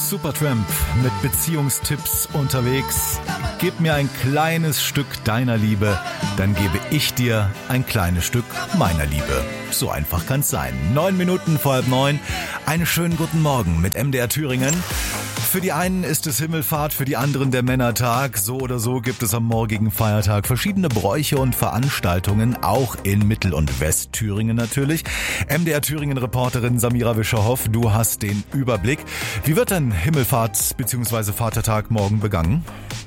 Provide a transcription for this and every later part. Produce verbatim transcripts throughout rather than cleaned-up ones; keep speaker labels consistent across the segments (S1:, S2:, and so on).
S1: Supertramp mit Beziehungstipps unterwegs. Gib mir ein kleines Stück deiner Liebe, dann gebe ich dir ein kleines Stück meiner Liebe. So einfach kann's sein. Neun Minuten vor halb neun. Einen schönen guten Morgen mit M D R Thüringen. Für die einen ist es Himmelfahrt, für die anderen der Männertag. So oder so gibt es am morgigen Feiertag verschiedene Bräuche und Veranstaltungen, auch in Mittel- und Westthüringen natürlich. M D R Thüringen-Reporterin Samira Wischerhoff, du hast den Überblick. Wie wird denn Himmelfahrt bzw. Vatertag morgen begangen?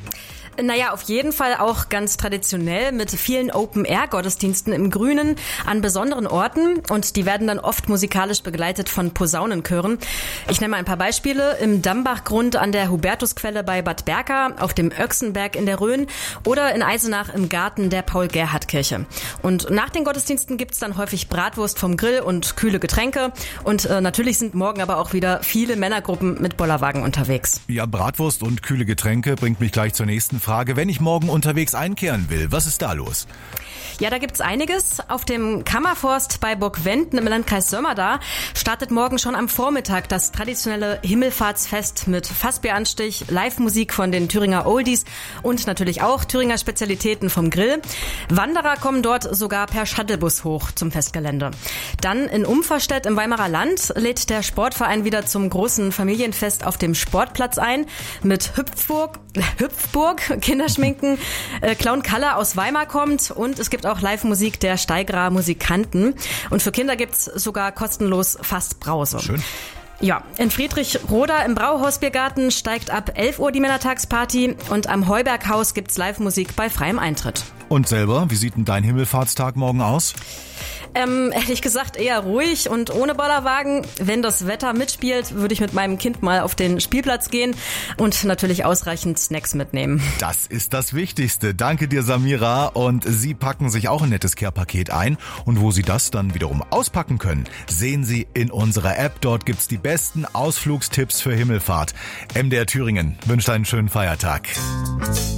S2: Naja, auf jeden Fall auch ganz traditionell mit vielen Open-Air-Gottesdiensten im Grünen an besonderen Orten und die werden dann oft musikalisch begleitet von Posaunenchören. Ich nenne mal ein paar Beispiele. Im Dambachgrund an der Hubertusquelle bei Bad Berka, auf dem Öchsenberg in der Rhön oder in Eisenach im Garten der Paul-Gerhardt-Kirche. Und nach den Gottesdiensten gibt's dann häufig Bratwurst vom Grill und kühle Getränke und äh, natürlich sind morgen aber auch wieder viele Männergruppen mit Bollerwagen unterwegs.
S1: Ja, Bratwurst und kühle Getränke bringt mich gleich zur nächsten Frage. Frage, wenn ich morgen unterwegs einkehren will, was ist da los?
S2: Ja, da gibt's einiges. Auf dem Kammerforst bei Burgwenden im Landkreis Sömmerda startet morgen schon am Vormittag das traditionelle Himmelfahrtsfest mit Fassbieranstich, Live-Musik von den Thüringer Oldies und natürlich auch Thüringer Spezialitäten vom Grill. Wanderer kommen dort sogar per Shuttlebus hoch zum Festgelände. Dann in Umverstedt im Weimarer Land lädt der Sportverein wieder zum großen Familienfest auf dem Sportplatz ein mit Hüpfburg, Hüpfburg, Kinderschminken, äh, Clown Kalle aus Weimar kommt und es gibt auch Live-Musik der Steigerer Musikanten. Und für Kinder gibt's sogar kostenlos Fassbrause.
S1: Schön.
S2: Ja, in Friedrichroda im Brauhausbiergarten steigt ab elf Uhr die Männertagsparty und am Heuberghaus gibt's Live-Musik bei freiem Eintritt.
S1: Und selber, wie sieht denn dein Himmelfahrtstag morgen aus?
S2: Ähm, ehrlich gesagt eher ruhig und ohne Bollerwagen. Wenn das Wetter mitspielt, würde ich mit meinem Kind mal auf den Spielplatz gehen und natürlich ausreichend Snacks mitnehmen.
S1: Das ist das Wichtigste. Danke dir, Samira. Und Sie packen sich auch ein nettes Care-Paket ein. Und wo Sie das dann wiederum auspacken können, sehen Sie in unserer App. Dort gibt's die besten Ausflugstipps für Himmelfahrt. M D R Thüringen wünscht einen schönen Feiertag.